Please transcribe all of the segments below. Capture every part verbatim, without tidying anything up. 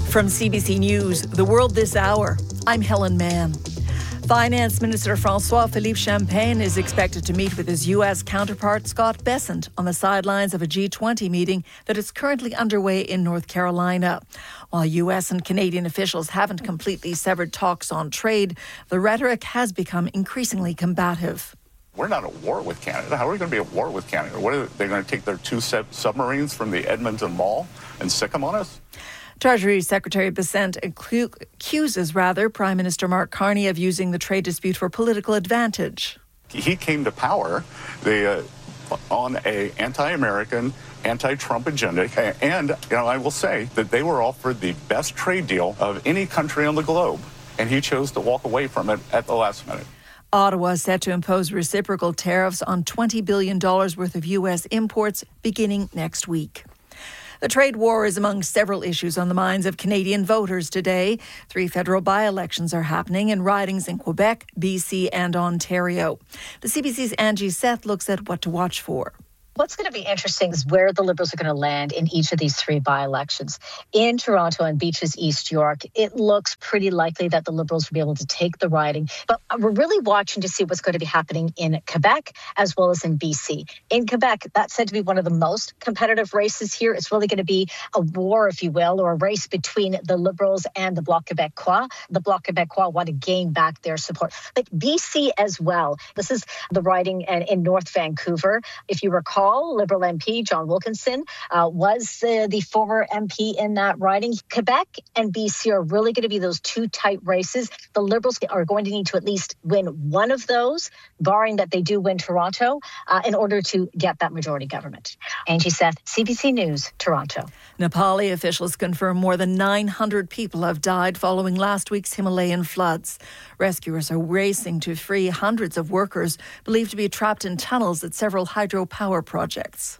From C B C News, The World This Hour, I'm Helen Mann. Finance Minister François-Philippe Champagne is expected to meet with his U S counterpart Scott Bessent on the sidelines of a G twenty meeting that is currently underway in North Carolina. While U S and Canadian officials haven't completely severed talks on trade, the rhetoric has become increasingly combative. We're not at war with Canada. How are we going to be at war with Canada? What are they going to take their two sub- submarines from the Edmonton Mall and stick them on us? Treasury Secretary Bessent accuses, rather, Prime Minister Mark Carney of using the trade dispute for political advantage. He came to power the, uh, on a anti-American, anti-Trump agenda. And, you know, I will say that they were offered the best trade deal of any country on the globe. And he chose to walk away from it at the last minute. Ottawa is set to impose reciprocal tariffs on twenty billion dollars worth of U S imports beginning next week. The trade war is among several issues on the minds of Canadian voters today. Three federal by-elections are happening in ridings in Quebec, B C and Ontario. The C B C's Angie Seth looks at what to watch for. What's going to be interesting is where the Liberals are going to land in each of these three by-elections. In Toronto and Beaches East York, it looks pretty likely that the Liberals will be able to take the riding. But we're really watching to see what's going to be happening in Quebec as well as in B C. In Quebec, that's said to be one of the most competitive races here. It's really going to be a war, if you will, or a race between the Liberals and the Bloc Québécois. The Bloc Québécois want to gain back their support. But B C as well. This is the riding in North Vancouver. If you recall, Liberal M P John Wilkinson uh, was uh, the former M P in that riding. Quebec and B C are really going to be those two tight races. The Liberals are going to need to at least win one of those, barring that they do win Toronto, uh, in order to get that majority government. Angie Seth, C B C News, Toronto. Nepali officials confirm more than nine hundred people have died following last week's Himalayan floods. Rescuers are racing to free hundreds of workers believed to be trapped in tunnels at several hydropower projects.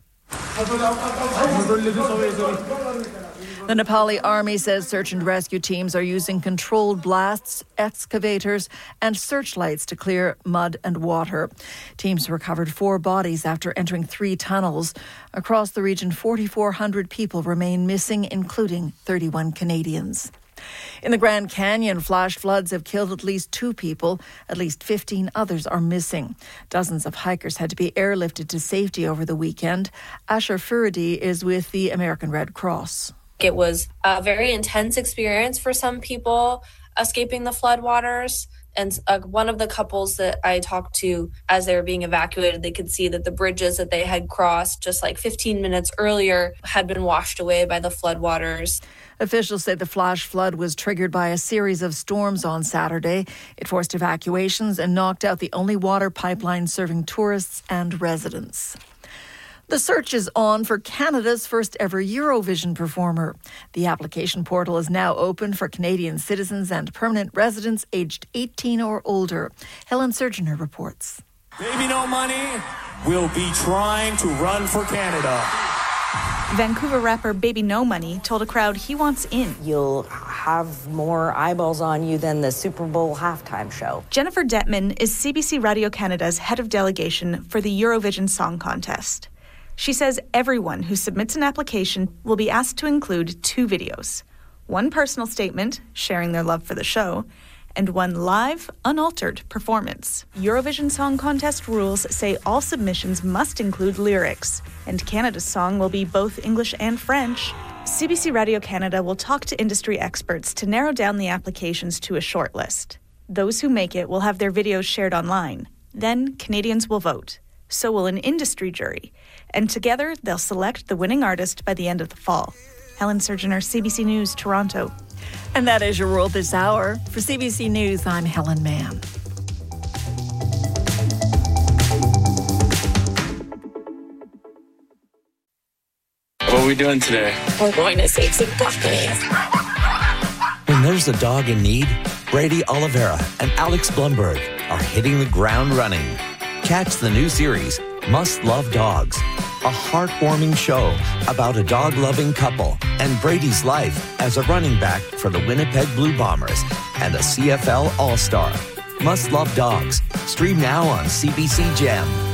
The Nepali army says search and rescue teams are using controlled blasts, excavators and searchlights to clear mud and water. Teams recovered four bodies after entering three tunnels. Across the region, forty-four hundred people remain missing, including thirty-one Canadians. In the Grand Canyon, flash floods have killed at least two people. At least fifteen others are missing. Dozens of hikers had to be airlifted to safety over the weekend. Asher Furedy is with the American Red Cross. It was a very intense experience for some people escaping the floodwaters. And uh, one of the couples that I talked to as they were being evacuated, they could see that the bridges that they had crossed just like fifteen minutes earlier had been washed away by the floodwaters. Officials say the flash flood was triggered by a series of storms on Saturday. It forced evacuations and knocked out the only water pipeline serving tourists and residents. The search is on for Canada's first ever Eurovision performer. The application portal is now open for Canadian citizens and permanent residents aged eighteen or older. Helen Surgener reports. Baby No Money will be trying to run for Canada. Vancouver rapper Baby No Money told a crowd he wants in. You'll have more eyeballs on you than the Super Bowl halftime show. Jennifer Detman is C B C Radio Canada's head of delegation for the Eurovision Song Contest. She says everyone who submits an application will be asked to include two videos. One personal statement, sharing their love for the show, and one live, unaltered performance. Eurovision Song Contest rules say all submissions must include lyrics, and Canada's song will be both English and French. C B C Radio Canada will talk to industry experts to narrow down the applications to a short list. Those who make it will have their videos shared online. Then Canadians will vote. So will an industry jury. And together, they'll select the winning artist by the end of the fall. Helen Surgener, C B C News, Toronto. And that is your World This Hour. For C B C News, I'm Helen Mann. What are we doing today? We're going to save some puppies. When there's a dog in need, Brady Oliveira and Alex Blumberg are hitting the ground running. Catch the new series, Must Love Dogs, a heartwarming show about a dog-loving couple and Brady's life as a running back for the Winnipeg Blue Bombers and a C F L All-Star. Must Love Dogs. Stream now on C B C Gem.